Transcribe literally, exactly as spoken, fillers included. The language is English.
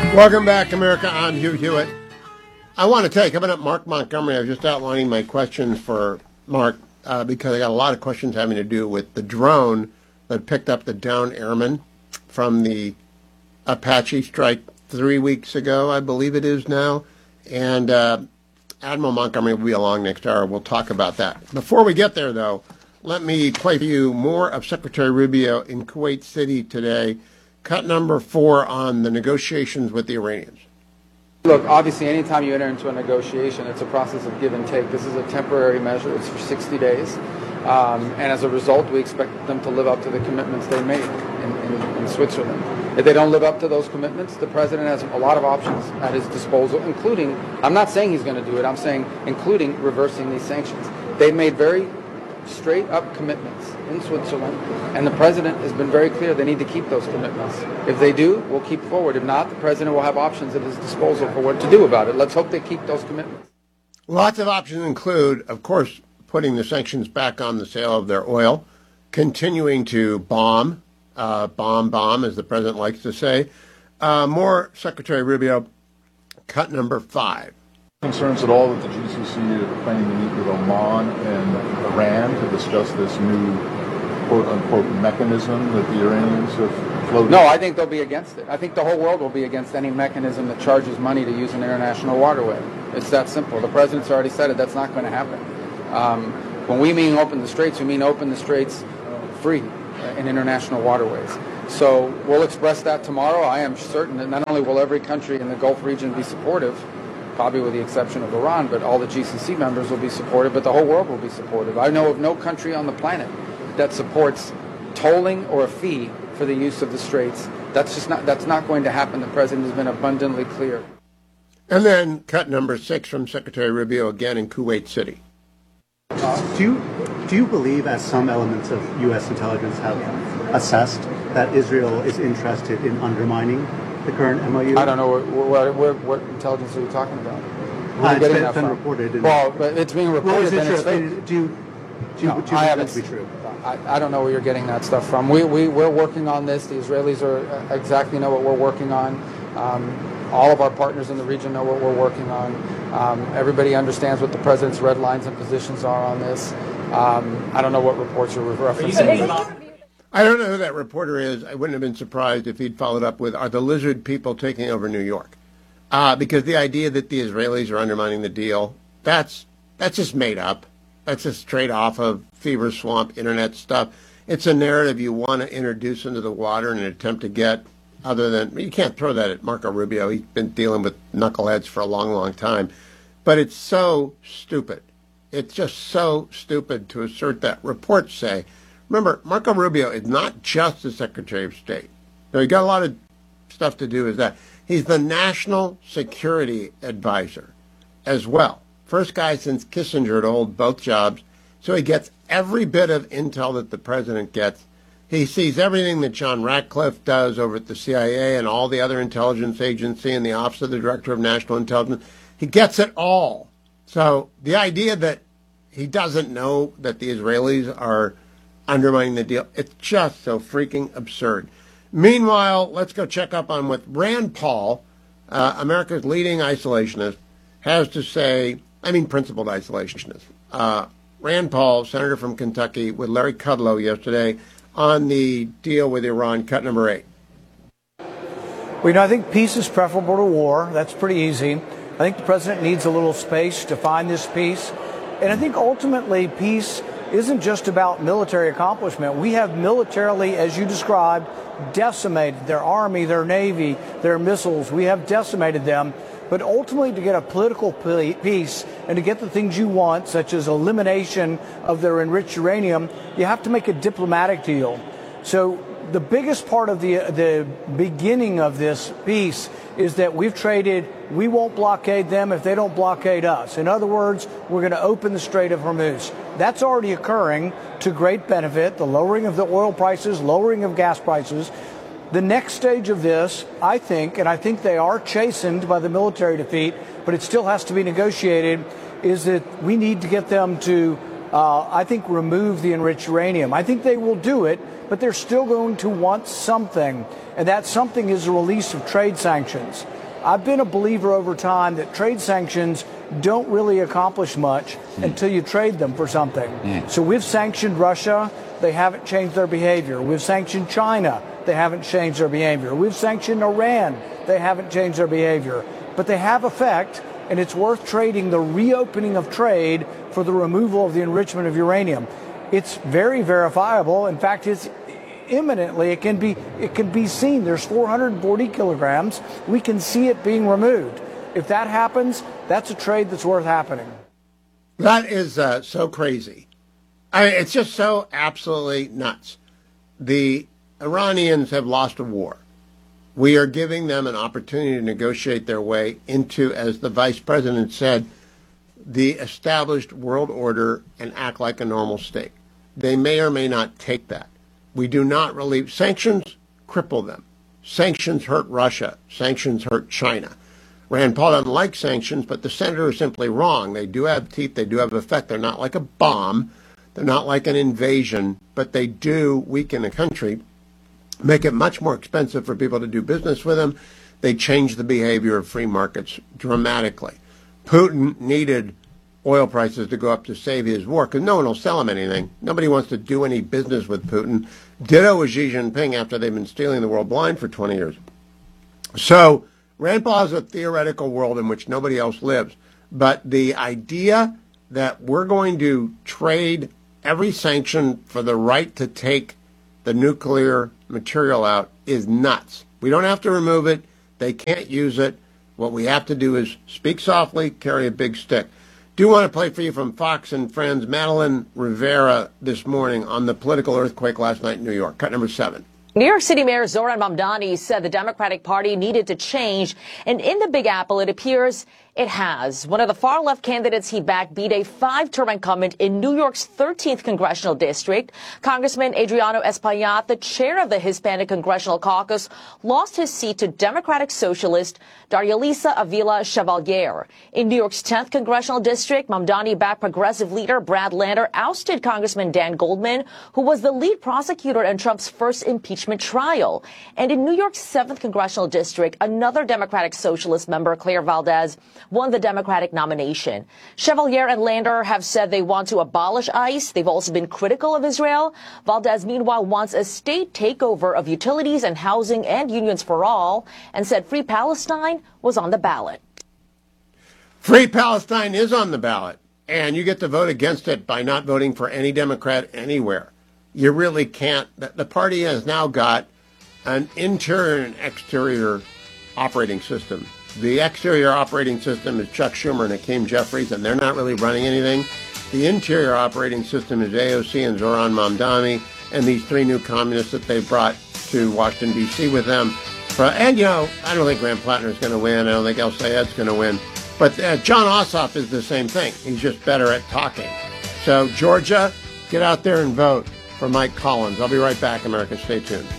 Welcome back, America. I'm Hugh Hewitt. I want to tell you, coming up, Mark Montgomery. I was just outlining my questions for Mark uh, because I got a lot of questions having to do with the drone that picked up the downed airman from the Apache strike three weeks ago, I believe it is now. And uh, Admiral Montgomery will be along next hour. We'll talk about that. Before we get there, though, let me play for you more of Secretary Rubio in Kuwait City today. Cut number four on the negotiations with the Iranians. Look, obviously, anytime you enter into a negotiation, it's a process of give and take. This is a temporary measure. It's for sixty days. Um, and as a result, we expect them to live up to the commitments they made in, in, in Switzerland. If they don't live up to those commitments, the president has a lot of options at his disposal, including, I'm not saying he's going to do it, I'm saying including reversing these sanctions. They made very straight up commitments in Switzerland, and the president has been very clear they need to keep those commitments. If they do, we'll keep forward. If not, the president will have options at his disposal for what to do about it. Let's hope they keep those commitments. Lots of options include, of course, putting the sanctions back on the sale of their oil, continuing to bomb, uh, bomb, bomb, as the president likes to say. Uh, more Secretary Rubio, cut number five. Concerns at all that the G C C are planning to meet with Oman and Iran to discuss this new quote-unquote mechanism that the Iranians have floated? No, I think they'll be against it. I think the whole world will be against any mechanism that charges money to use an international waterway. It's that simple. The president's already said it. That's not going to happen. Um, when we mean open the straits, we mean open the straits free in international waterways. So we'll express that tomorrow. I am certain that not only will every country in the Gulf region be supportive, probably with the exception of Iran, but all the G C C members will be supportive, but the whole world will be supportive. I know of no country on the planet that supports tolling or a fee for the use of the straits. That's just not, that's not going to happen. The president has been abundantly clear. And then cut number six from Secretary Rubio again in Kuwait City. Uh, do you, do you believe, as some elements of U S intelligence have assessed, that Israel is interested in undermining the current M O U? I don't know. What, what, what intelligence are you talking about? Where uh, are you getting been, that been from? reported. In, well, but it's being reported. Well, Then it's fake. Do you, do you, do you no, believe that to be true? I, I don't know where you're getting that stuff from. We, we, we're working on this. The Israelis are uh, exactly know what we're working on. Um, all of our partners in the region know what we're working on. Um, everybody understands what the president's red lines and positions are on this. Um, I don't know what reports you're referencing. I don't know who that reporter is. I wouldn't have been surprised if he'd followed up with, are the lizard people taking over New York? Uh, because the idea that the Israelis are undermining the deal, that's that's just made up. That's just straight off of Fever Swamp internet stuff. It's a narrative you want to introduce into the water in an attempt to get, other than, you can't throw that at Marco Rubio. He's been dealing with knuckleheads for a long, long time. But it's so stupid. It's just so stupid to assert that. Reports say, remember, Marco Rubio is not just the Secretary of State. Now, he got a lot of stuff to do with that. He's the National Security Advisor as well. First guy since Kissinger to hold both jobs. So he gets every bit of intel that the president gets. He sees everything that John Ratcliffe does over at the C I A and all the other intelligence agency and the Office of the Director of National Intelligence. He gets it all. So the idea that he doesn't know that the Israelis are undermining the deal, it's just so freaking absurd. Meanwhile, let's go check up on what Rand Paul, uh, America's leading isolationist, has to say. I mean, principled isolationist. Uh, Rand Paul, senator from Kentucky, with Larry Kudlow yesterday on the deal with Iran, cut number eight. Well, you know, I think peace is preferable to war. That's pretty easy. I think the president needs a little space to find this peace. And I think ultimately peace isn't just about military accomplishment. We have militarily, as you described, decimated their army, their navy, their missiles. We have decimated them. But ultimately, to get a political peace and to get the things you want, such as elimination of their enriched uranium, you have to make a diplomatic deal. So the biggest part of the the beginning of this peace is that we've traded, we won't blockade them if they don't blockade us. In other words, we're going to open the Strait of Hormuz. That's already occurring to great benefit, the lowering of the oil prices, lowering of gas prices. The next stage of this, I think, and I think they are chastened by the military defeat, but it still has to be negotiated, is that we need to get them to, uh, I think, remove the enriched uranium. I think they will do it, but they're still going to want something, and that something is the release of trade sanctions. I've been a believer over time that trade sanctions don't really accomplish much mm. until you trade them for something. Mm. So we've sanctioned Russia. They haven't changed their behavior. We've sanctioned China. They haven't changed their behavior. We've sanctioned Iran. They haven't changed their behavior. But they have effect, and it's worth trading the reopening of trade for the removal of the enrichment of uranium. It's very verifiable. In fact, it's imminently, it can be it can be seen. There's four hundred forty kilograms. We can see it being removed. If that happens, that's a trade that's worth happening. That is uh, so crazy. I mean, it's just so absolutely nuts. The Iranians have lost a war. We are giving them an opportunity to negotiate their way into, as the vice president said, the established world order and act like a normal state. They may or may not take that. We do not relieve. Sanctions cripple them. Sanctions hurt Russia. Sanctions hurt China. Rand Paul doesn't like sanctions, but the senator is simply wrong. They do have teeth. They do have effect. They're not like a bomb. They're not like an invasion, but they do weaken a country, make it much more expensive for people to do business with them. They change the behavior of free markets dramatically. Putin needed oil prices to go up to save his war because no one will sell him anything. Nobody wants to do any business with Putin. Ditto with Xi Jinping after they've been stealing the world blind for twenty years. So Rand Paul has a theoretical world in which nobody else lives. But the idea that we're going to trade every sanction for the right to take the nuclear material out is nuts. We don't have to remove it. They can't use it. What we have to do is speak softly, carry a big stick. Do want to play for you from Fox and Friends, Madeline Rivera this morning on the political earthquake last night in New York. Cut number seven. New York City Mayor Zohran Mamdani said the Democratic Party needed to change, and in the Big Apple, it appears it has. One of the far-left candidates he backed beat a five-term incumbent in New York's thirteenth congressional district. Congressman Adriano Espaillat, the chair of the Hispanic Congressional Caucus, lost his seat to Democratic Socialist Darialisa Avila Chevalier. In New York's tenth congressional district, Mamdani backed progressive leader Brad Lander ousted Congressman Dan Goldman, who was the lead prosecutor in Trump's first impeachment trial. And in New York's seventh congressional district, another Democratic Socialist member, Claire Valdez, won the Democratic nomination. Chevalier and Lander have said they want to abolish ICE. They've also been critical of Israel. Valdez, meanwhile, wants a state takeover of utilities and housing and unions for all, and said Free Palestine was on the ballot. Free Palestine is on the ballot, and you get to vote against it by not voting for any Democrat anywhere. You really can't. The party has now got an interior and exterior operating system. The exterior operating system is Chuck Schumer and Hakeem Jeffries, and they're not really running anything. The interior operating system is A O C and Zohran Mamdani and these three new communists that they brought to Washington, D C with them. And, you know, I don't think Graham Plattner is going to win. I don't think El Sayed's going to win. But uh, John Ossoff is the same thing. He's just better at talking. So, Georgia, get out there and vote for Mike Collins. I'll be right back, America. Stay tuned.